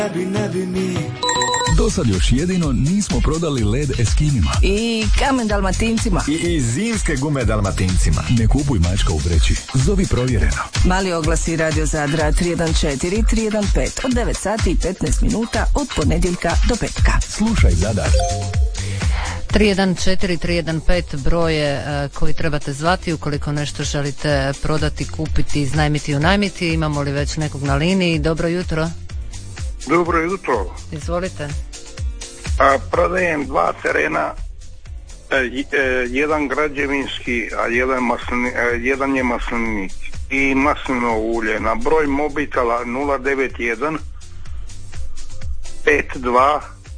Ne bi mi. Dosad još jedino nismo prodali led Eskimima. I kamen Dalmatincima. I zimske gume Dalmatincima. Ne kupuj mačka u vreći. Zovi Provjereno. Mali oglasi Radio Zadra 314 315 od 9 sati i 15 minuta od ponedjeljka do petka. Slušaj Zadar. 314 315 broje koji trebate zvati ukoliko nešto želite prodati, kupiti, iznajmiti, unajmiti. Imamo li već nekog na liniji? Dobro jutro. Dobro jutro. Izvolite. Prodajem 2 terena, jedan građevinski, a jedan je maslinik i maslinovo ulje. Na broj mobitela 091 52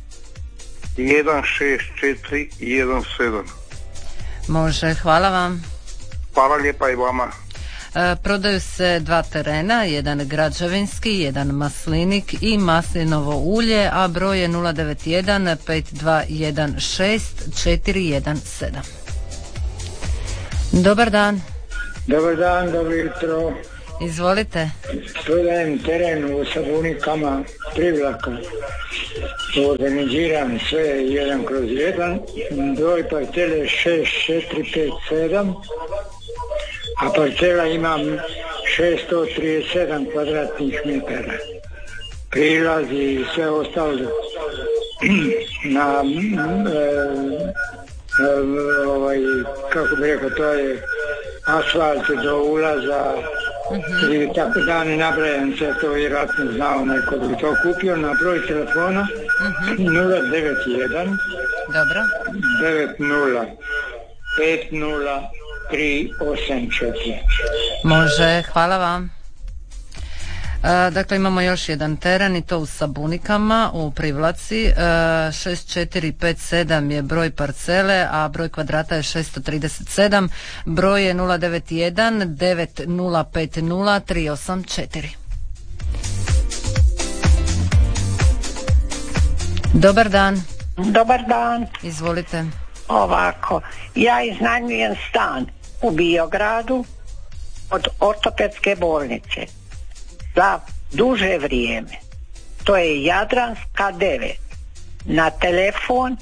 164 17. Može, hvala vam. Hvala lijepa i vama. Prodaju se 2 terena, jedan građevinski, jedan maslinik i maslinovo ulje, a broj je 091 5216 417. Dobar dan. Dobar dan, dobro jutro. Izvolite. Prodajem teren u Sabunikama, Privlaka. Organiziram sve 1/1. Broj parcele 6457. A parcela imam 637 kvadratnih metara. Prilaz i sve ostalo na kako bi rekao, to je asfalt do ulaza i tako da ne nabrajam sve, to vjerojatno znao neko bi to kupio. Na broj telefona 091 Dobro. 90 50 384. Može, hvala vam. Dakle, imamo još jedan teren i to u Sabunikama u Privlaci. 6457 je broj parcele, a broj kvadrata je 637. Broj je 091 9050 384. Dobar dan. Dobar dan. Izvolite. Ovako, ja iznajmljujem stan u Biogradu od ortopedske bolnice za duže vrijeme. To je Jadranska 9. Na telefon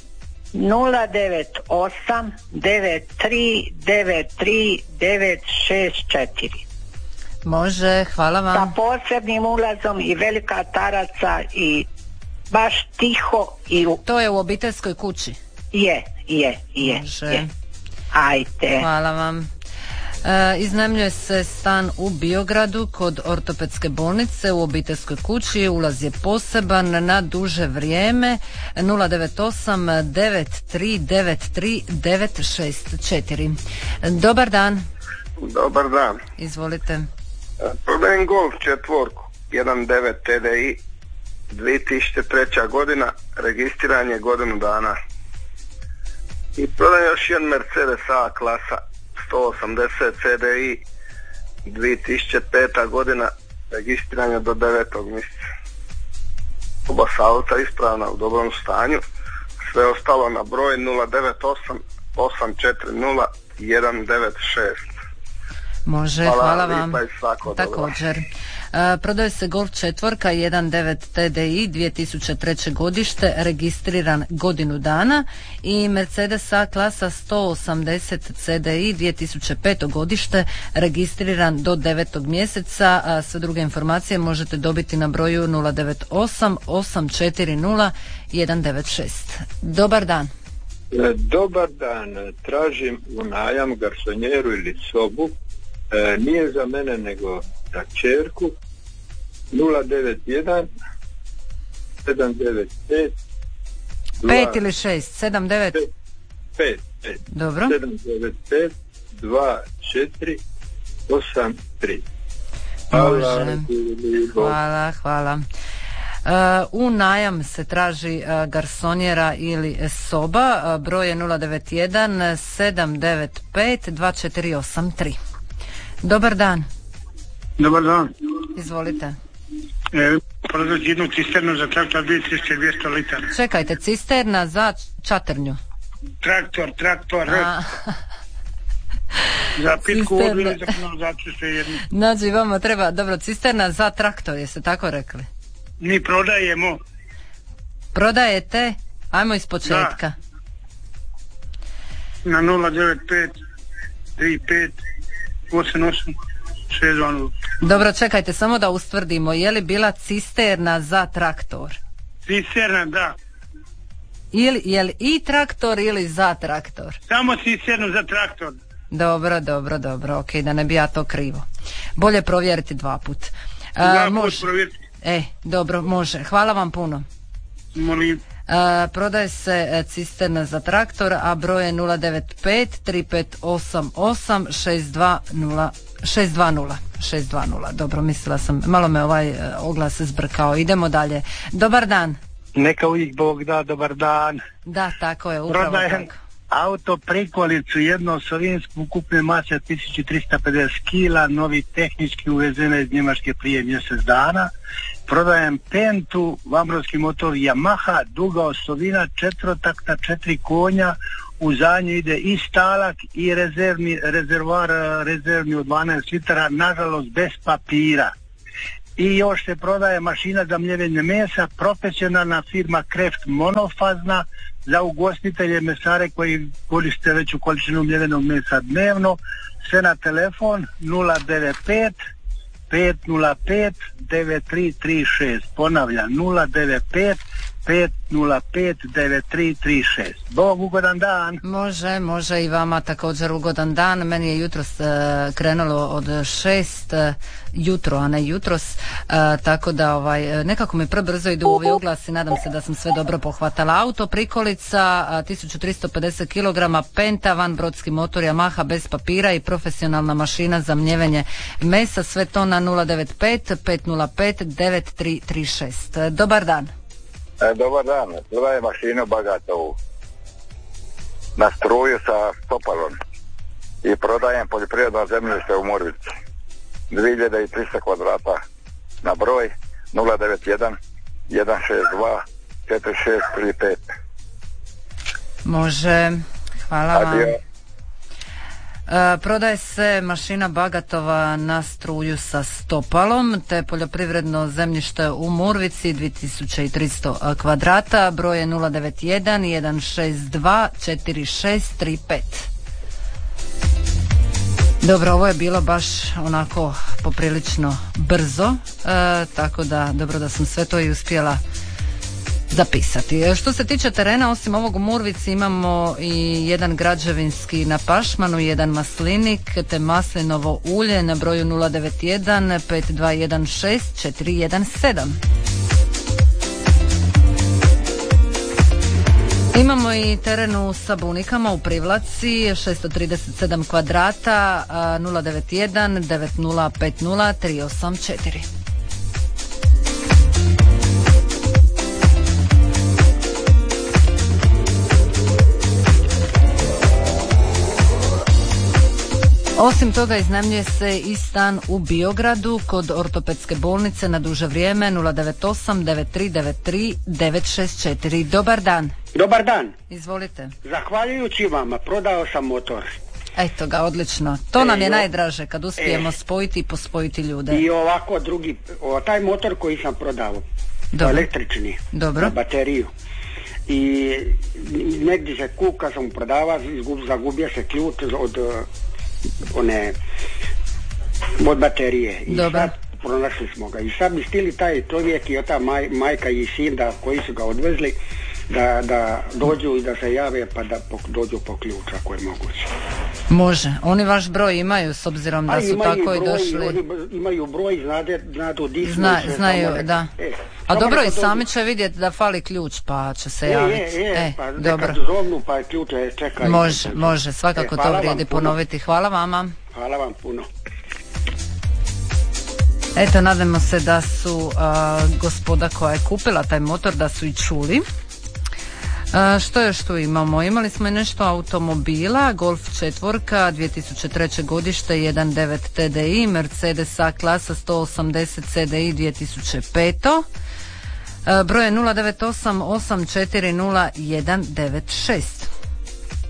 098 93 93 964. Može, hvala vam. Sa posebnim ulazom i velika taraca i baš tiho i to je u obiteljskoj kući. Je. Može. Ajde. Hvala vam. Iznajmljuje se stan u Biogradu kod ortopedske bolnice u obiteljskoj kući. Ulaz je poseban na duže vrijeme. 098 9393 964. Dobar dan. Dobar dan. Izvolite. Prodajem Golf 4 1.9 TDI 2003. godina, registriran je godinu dana. I prodajem još jedan Mercedes A klasa 180 CDI 2005. godina, registriran je do 9. mjeseca. Oba su auta ispravna, u dobrom stanju. Sve ostalo na broj 098 840 196. Može, hvala vam. Također. Prodaje se Golf 4 1.9 TDI 2003. godište, registriran godinu dana, i Mercedes A klasa 180 CDI 2005. godište, registriran do 9. mjeseca. Sve druge informacije možete dobiti na broju 098 840 196. Dobar dan. Dobar dan, tražim u najam garsonjeru ili sobu, nije za mene nego za kćerku. 091 795 5 ili 6 79 5. Dobro. 795 24 83. Hvala. U najam se traži garsonjera ili soba. Broj je 091 795 2483. Dobar dan. Dobar dan. Izvolite. Prodati jednu cisternu za traktor 2200 litara. Čekajte, cisterna za čatrnju. Traktor. Za pitku vodu ili za kanalizaciju sve jedno. Znači vama treba, dobro, cisterna za traktor, jeste tako rekli? Mi prodajemo. Prodajete? Ajmo iz početka. Na 095 35 88 620. Dobro, čekajte, samo da ustvrdimo, je li bila cisterna za traktor? Cisterna, da. Je li i traktor ili za traktor? Samo cisternu za traktor. Dobro, ok, da ne bi ja to krivo. Bolje provjeriti 2 put. Može provjeriti. Dobro, može. Hvala vam puno. Molim. Prodaje se cisterna za traktor, a broj je 095 3588 620. Dobro, mislila sam, malo me ovaj oglas zbrkao. Idemo dalje. Dobar dan. Neka uvijek Bog da, dobar dan. Da, tako je, upravo prodajem tako. Auto prikolicu jednoosovinsku ukupne mase 1350 kila, novi tehnički uvezena iz Njemačke prije mjesec dana. Prodajem Pentu, vamrovski motor Yamaha, duga osovina, 4-takta, 4 konja, u zadnju ide i stalak i rezervoar rezervni od 12 litara, nažalost bez papira. I još se prodaje mašina za mljevenje mesa, profesionalna firma Kreft monofazna, za ugostitelje, mesare koji koriste veću količinu mljevenog mesa dnevno. Sve na telefon 095 505 9336. Ponavljam, 095 505 9336. Bog, ugodan dan. Može i vama također ugodan dan. Meni je jutros krenulo od 6 jutro, a ne jutros, tako da nekako mi prebrzo idu ovi oglasi. Nadam se da sam sve dobro pohvatala. Auto prikolica 1350 kg, Penta, van brodski motor Yamaha bez papira i profesionalna mašina za mljevenje mesa. Sve to na 095 505 9336. Dobar dan. Dobar dan, prodajem mašinu Bagatovu na struju sa stopalom i prodajem poljoprivredno zemljište u Murvici 2300 kvadrata na broj 091 162 4635. Može, hvala vam. Prodaje se mašina Bagatova na struju sa stopalom, te poljoprivredno zemljište u Murvici 2300 kvadrata, broj je 091 162 4635. Dobro, ovo je bilo baš onako poprilično brzo, tako da dobro da sam sve to i uspjela zapisati. Što se tiče terena, osim ovog u Murvici imamo i jedan građevinski na Pašmanu, jedan maslinik te maslinovo ulje na broju 091 5216 417. Imamo i teren u Sabunikama u Privlaci, 637 kvadrata, 091 9050 384. Osim toga iznajmljuje se i stan u Biogradu kod ortopedske bolnice na duže vrijeme 098 9393 964. Dobar dan. Dobar dan. Izvolite. Zahvaljujući vama prodao sam motor. Eto ga, odlično. To nam je najdraže kad uspijemo spojiti i pospojiti ljude. I ovako drugi, taj motor koji sam prodao, električni, dobro, za bateriju. I negdje se kuka sam prodava, zagubio se ključ od baterije. I sad pronašli smo ga. I sad bi stili taj čovjek i ta majka i sin koji su ga odvezli da dođu i da se jave pa da dođu po ključ ako je moguće. Može. Oni vaš broj imaju s obzirom da su tako i došli. Oni imaju broj, znadu di smo. Znaju, da. A dobro, i sami će vidjeti da fali ključ pa će se javiti. Pa dobro. Nekad zovnu pa ključ čeka. Može, svakako to vrijedi ponoviti. Hvala vama. Hvala vam puno. Eto, nadamo se da su gospoda koja je kupila taj motor da su i čuli. Što još tu imamo? Imali smo i nešto automobila, Golf 4, 2003. godište, 1.9 TDI, Mercedes A klasa 180 CDI 2005. Broj je 098 840 196.